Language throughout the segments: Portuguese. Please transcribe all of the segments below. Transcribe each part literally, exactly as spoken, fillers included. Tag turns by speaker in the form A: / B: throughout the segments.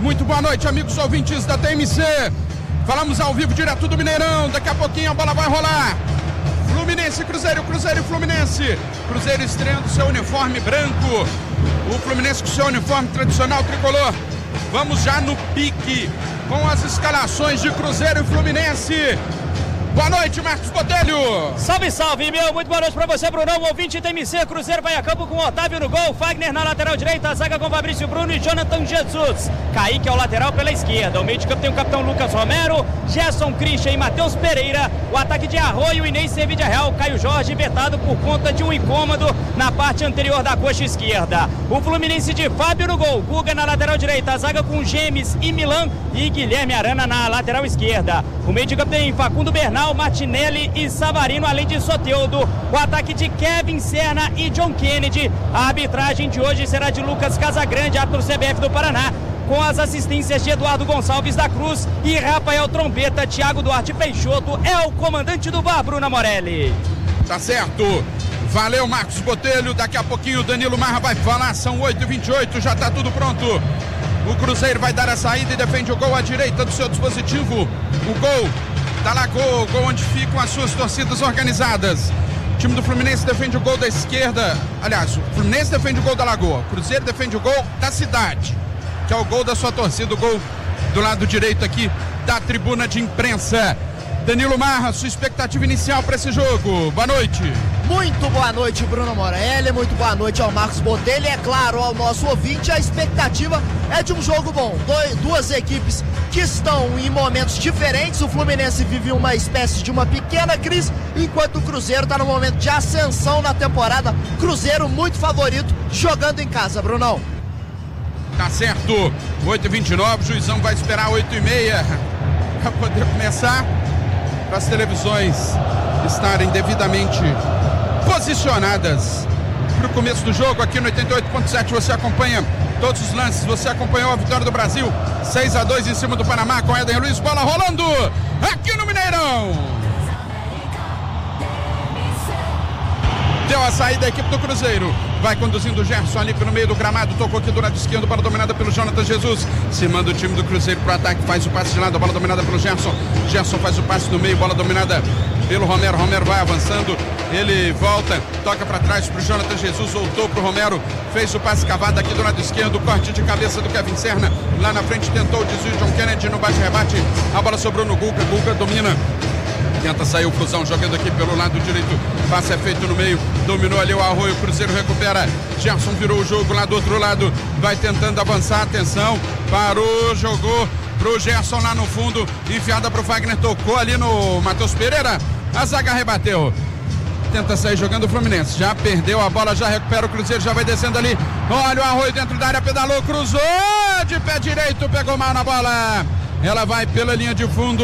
A: Muito boa noite, amigos ouvintes da T M C. Falamos ao vivo direto do Mineirão. Daqui a pouquinho a bola vai rolar. Fluminense e Cruzeiro, Cruzeiro e Fluminense. Cruzeiro estreando seu uniforme branco. O Fluminense com seu uniforme tradicional tricolor. Vamos já no pique com as escalações de Cruzeiro e Fluminense. Boa noite, Marcos Botelho.
B: Salve, salve, meu. Muito boa noite pra você, Brunão. Ouvinte T M C. Cruzeiro vai a campo com Otávio no gol. Fagner na lateral direita. A zaga com Fabrício Bruno e Jonathan Jesus. Kaique ao lateral pela esquerda. O meio de campo tem o capitão Lucas Romero, Gerson Christian e Matheus Pereira. O ataque de Arroio, Inês Sevilla Real, Caio Jorge vetado por conta de um incômodo na parte anterior da coxa esquerda. O Fluminense de Fábio no gol. Guga na lateral direita. A zaga com Gemes e Milan e Guilherme Arana na lateral esquerda. O meio de campo tem Facundo Bernal, Martinelli e Savarino, além de Soteldo. O ataque de Kevin Serna e John Kennedy. A arbitragem de hoje será de Lucas Casagrande, árbitro C B F do Paraná, com as assistências de Eduardo Gonçalves da Cruz e Rafael Trombeta. Thiago Duarte Peixoto é o comandante do V A R, Bruna Morelli.
A: Tá certo. Valeu, Marcos Botelho. Daqui a pouquinho o Danilo Marra vai falar. São oito e vinte e oito, já tá tudo pronto. O Cruzeiro vai dar a saída e defende o gol à direita do seu dispositivo. O gol da Lagoa, o gol onde ficam as suas torcidas organizadas. O time do Fluminense defende o gol da esquerda. Aliás, o Fluminense defende o gol da Lagoa. O Cruzeiro defende o gol da cidade, que é o gol da sua torcida, o gol do lado direito aqui da tribuna de imprensa. Danilo Marra, sua expectativa inicial para esse jogo. Boa noite.
C: Muito boa noite, Bruno Morelli. Muito boa noite ao Marcos Botelho. E é claro, ao nosso ouvinte, a expectativa é de um jogo bom. Dois, duas equipes que estão em momentos diferentes. O Fluminense vive uma espécie de uma pequena crise, enquanto o Cruzeiro está no momento de ascensão na temporada. Cruzeiro muito favorito, jogando em casa, Brunão.
A: Tá certo. oito e vinte e nove, o juizão vai esperar oito e meia para poder começar, para as televisões estarem devidamente posicionadas para o começo do jogo. Aqui no oitenta e oito ponto sete você acompanha todos os lances. Você acompanhou a vitória do Brasil seis a dois em cima do Panamá com Éder Luiz. Bola rolando aqui no Mineirão. Deu a saída da equipe do Cruzeiro. Vai conduzindo o Gerson ali pelo meio do gramado. Tocou aqui do lado esquerdo. Bola dominada pelo Jonathan Jesus. Se manda o time do Cruzeiro para o ataque. Faz o passe de lado. A bola dominada pelo Gerson. Gerson faz o passe no meio. Bola dominada pelo Romero. Romero vai avançando. Ele volta. Toca para trás para o Jonathan Jesus. Voltou para o Romero. Fez o passe cavado aqui do lado esquerdo. Corte de cabeça do Kevin Serna. Lá na frente tentou o desvio. John Kennedy no bate-rebate. A bola sobrou no Guga. Guga domina. Tenta sair o Cruzão jogando aqui pelo lado direito. Passe é feito no meio. Dominou ali o Arroio. O Cruzeiro recupera. Gerson virou o jogo lá do outro lado. Vai tentando avançar. Atenção. Parou. Jogou pro Gerson lá no fundo. Enfiada pro Fagner. Tocou ali no Matheus Pereira. A zaga rebateu. Tenta sair jogando o Fluminense. Já perdeu a bola. Já recupera o Cruzeiro. Já vai descendo ali. Olha o Arroio dentro da área. Pedalou. Cruzou. De pé direito. Pegou mal na bola. Ela vai pela linha de fundo.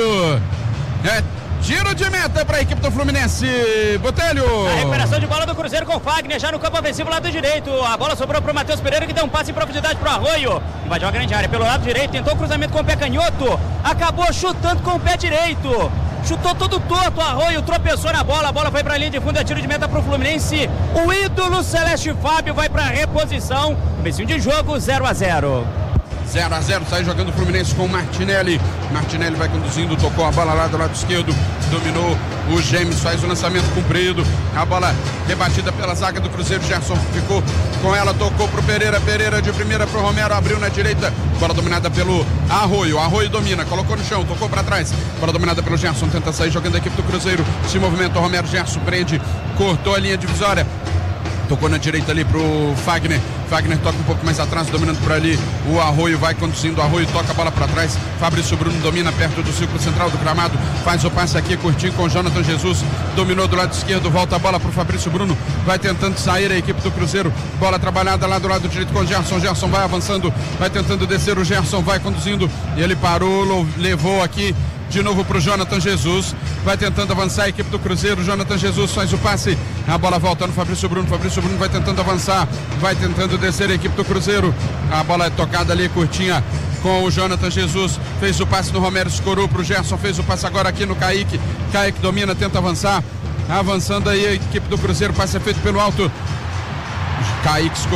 A: É tiro de meta para a equipe do Fluminense. Botelho.
B: A recuperação de bola do Cruzeiro com Fagner já no campo ofensivo lado direito. A bola sobrou para o Matheus Pereira, que deu um passe em profundidade para o Arroio. Invadiu a grande área pelo lado direito. Tentou o cruzamento com o pé canhoto. Acabou chutando com o pé direito. Chutou todo torto. O Arroio tropeçou na bola. A bola foi para a linha de fundo. É tiro de meta para o Fluminense. O ídolo Celeste Fábio vai para a reposição. Comecinho de jogo, zero a zero.
A: zero a zero, sai jogando o Fluminense com o Martinelli. Martinelli vai conduzindo, tocou a bola lá do lado esquerdo, dominou o Gêmeos, faz o lançamento comprido. A bola rebatida pela zaga do Cruzeiro. Gerson ficou com ela, tocou pro Pereira. Pereira de primeira pro Romero, abriu na direita. Bola dominada pelo Arroio. Arroio domina, colocou no chão, tocou para trás. Bola dominada pelo Gerson, tenta sair jogando a equipe do Cruzeiro. Se movimenta o Romero, Gerson prende, cortou a linha divisória. Tocou na direita ali pro Fagner. Fagner toca um pouco mais atrás, dominando por ali. O Arroio vai conduzindo. O Arroio toca a bola para trás. Fabrício Bruno domina perto do círculo central do gramado. Faz o passe aqui curtinho com o Jonathan Jesus. Dominou do lado esquerdo. Volta a bola pro Fabrício Bruno. Vai tentando sair a equipe do Cruzeiro. Bola trabalhada lá do lado direito com o Gerson. Gerson vai avançando. Vai tentando descer. O Gerson vai conduzindo. E ele parou, levou aqui de novo pro Jonathan Jesus. Vai tentando avançar a equipe do Cruzeiro. Jonathan Jesus faz o passe. A bola volta no Fabrício Bruno. Fabrício Bruno vai tentando avançar. Vai tentando descer a equipe do Cruzeiro. A bola é tocada ali curtinha com o Jonathan Jesus. Fez o passe no Romero, escorou pro Gerson. Fez o passe agora aqui no Kaique. Kaique domina, tenta avançar. Avançando aí a equipe do Cruzeiro. Passe é feito pelo alto. Kaique